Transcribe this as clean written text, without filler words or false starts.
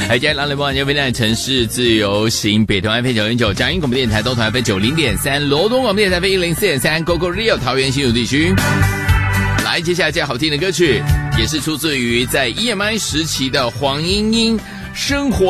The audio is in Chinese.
今天朗雷波就飞在城市自由行，北投 FM 909，嘉义广播电台东投 FM 90.3，罗东广播电台 FM 104.3 ，GoGo Rio 桃园新竹地区。来，接下来这好听的歌曲，也是出自于在 EMI 时期的黄莺莺生活。